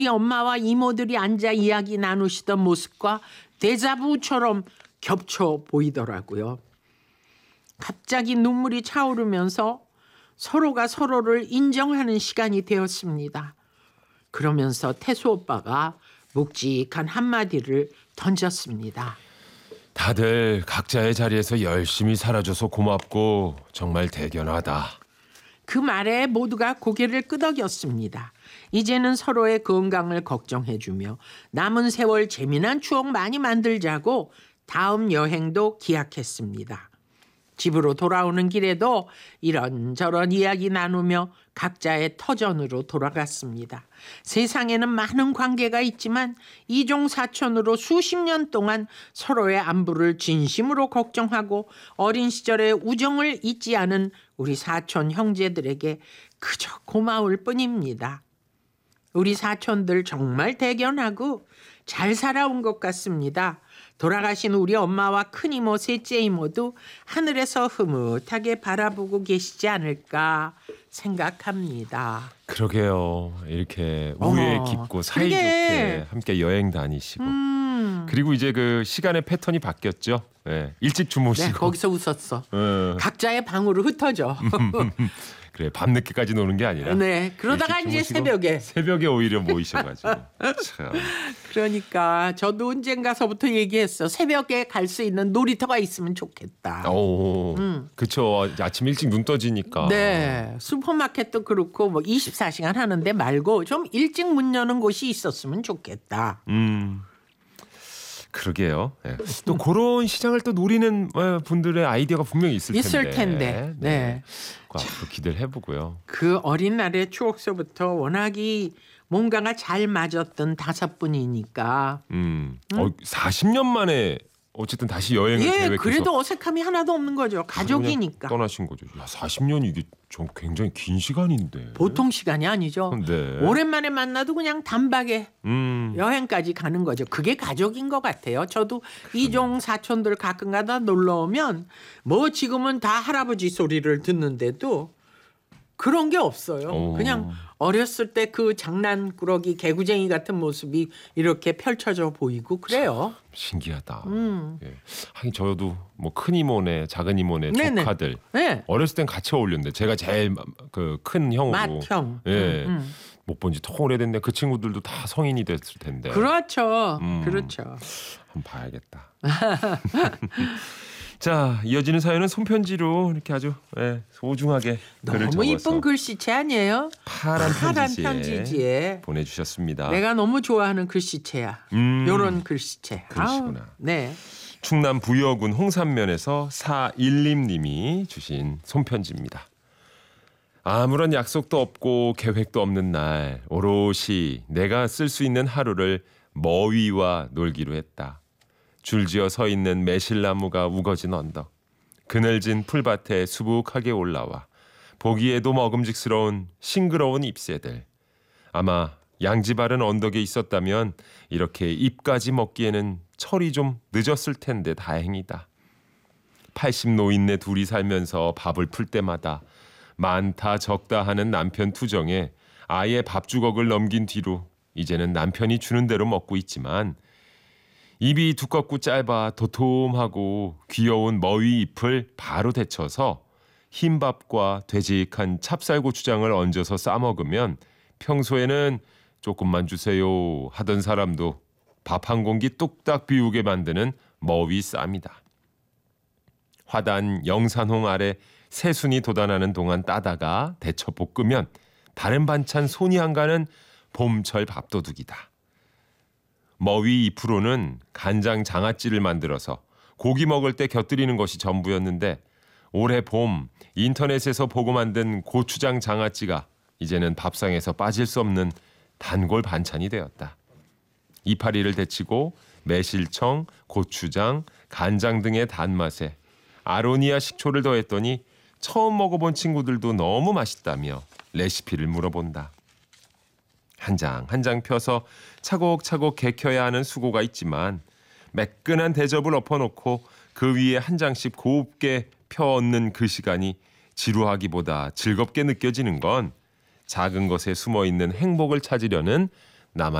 우리 엄마와 이모들이 앉아 이야기 나누시던 모습과 데자부처럼 겹쳐 보이더라고요. 갑자기 눈물이 차오르면서 서로가 서로를 인정하는 시간이 되었습니다. 그러면서 태수 오빠가 묵직한 한마디를 던졌습니다. 다들 각자의 자리에서 열심히 살아줘서 고맙고 정말 대견하다. 그 말에 모두가 고개를 끄덕였습니다. 이제는 서로의 건강을 걱정해주며 남은 세월 재미난 추억 많이 만들자고 다음 여행도 기약했습니다. 집으로 돌아오는 길에도 이런저런 이야기 나누며 각자의 터전으로 돌아갔습니다. 세상에는 많은 관계가 있지만 이종 사촌으로 수십 년 동안 서로의 안부를 진심으로 걱정하고 어린 시절의 우정을 잊지 않은 우리 사촌 형제들에게 그저 고마울 뿐입니다. 우리 사촌들 정말 대견하고 잘 살아온 것 같습니다. 돌아가신 우리 엄마와 큰이모, 셋째 이모도 하늘에서 흐뭇하게 바라보고 계시지 않을까 생각합니다. 그러게요. 이렇게 우애 깊고 사이좋게 함께 여행 다니시고. 그리고 이제 그 시간의 패턴이 바뀌었죠. 네, 일찍 주무시고. 네, 거기서 웃었어. 각자의 방으로 흩어져. 그래, 밤늦게까지 노는 게 아니라. 네, 그러다가 이제 새벽에 오히려 모이셔가지고. 참. 그러니까 저도 언젠가서부터 얘기했어. 새벽에 갈 수 있는 놀이터가 있으면 좋겠다. 오, 그쵸. 아침 일찍 눈 떠지니까. 네, 슈퍼마켓도 그렇고 뭐 24시간 하는데 말고 좀 일찍 문 여는 곳이 있었으면 좋겠다. 그러게요. 네. 또 그런 시장을 또 노리는 분들의 아이디어가 분명히 있을 텐데. 네. 앞으로 기대를 해보고요. 그 어린 날의 추억서부터 워낙이 뭔가가 잘 맞았던 5분이니까. 40년 만에 어쨌든 다시 여행을 계획해서. 그래도 어색함이 하나도 없는 거죠. 가족이니까. 떠나신 거죠. 야, 40년이 이게 좀 굉장히 긴 시간인데. 보통 시간이 아니죠. 네. 오랜만에 만나도 그냥 단박에 여행까지 가는 거죠. 그게 가족인 것 같아요. 저도 이종 사촌들 가끔가다 놀러 오면 뭐 지금은 다 할아버지 소리를 듣는데도 그런 게 없어요. 그냥 어렸을 때 그 장난꾸러기 개구쟁이 같은 모습이 이렇게 펼쳐져 보이고 그래요. 신기하다. 예. 하긴 저도 뭐 큰 이모네, 작은 이모네, 조카들 어렸을 땐 같이 어울렸는데 제가 제일 그 큰 형으로 맏형. 못 본 지 더 오래됐네. 그 친구들도 다 성인이 됐을 텐데. 그렇죠. 그렇죠. 한번 봐야겠다. 자, 이어지는 사연은 손편지로 이렇게 아주 소중하게 글을 적어서 너무 이쁜 글씨체 아니에요? 파란 편지지에 보내주셨습니다. 내가 너무 좋아하는 글씨체야. 요런 글씨체. 그러시구나. 네. 충남 부여군 홍산면에서 412님이 주신 손편지입니다. 아무런 약속도 없고 계획도 없는 날 오롯이 내가 쓸 수 있는 하루를 머위와 놀기로 했다. 줄지어 서 있는 매실나무가 우거진 언덕, 그늘진 풀밭에 수북하게 올라와 보기에도 먹음직스러운 싱그러운 잎새들. 아마 양지 바른 언덕에 있었다면 이렇게 잎까지 먹기에는 철이 좀 늦었을 텐데 다행이다. 80 노인네 둘이 살면서 밥을 풀 때마다 많다 적다 하는 남편 투정에 아예 밥주걱을 넘긴 뒤로 이제는 남편이 주는 대로 먹고 있지만 입이 두껍고 짧아 도톰하고 귀여운 머위 잎을 바로 데쳐서 흰밥과 되직한 찹쌀고추장을 얹어서 싸먹으면 평소에는 조금만 주세요 하던 사람도 밥 한 공기 뚝딱 비우게 만드는 머위 쌈이다. 화단 영산홍 아래 새순이 돋아나는 동안 따다가 데쳐 볶으면 다른 반찬 손이 안 가는 봄철 밥도둑이다. 머위 잎으로는 간장 장아찌를 만들어서 고기 먹을 때 곁들이는 것이 전부였는데 올해 봄 인터넷에서 보고 만든 고추장 장아찌가 이제는 밥상에서 빠질 수 없는 단골 반찬이 되었다. 이파리를 데치고 매실청, 고추장, 간장 등의 단맛에 아로니아 식초를 더했더니 처음 먹어본 친구들도 너무 맛있다며 레시피를 물어본다. 한 장 한 장 펴서 차곡차곡 개켜야 하는 수고가 있지만 매끈한 대접을 엎어놓고 그 위에 한 장씩 곱게 펴얹는 그 시간이 지루하기보다 즐겁게 느껴지는 건 작은 것에 숨어있는 행복을 찾으려는 나만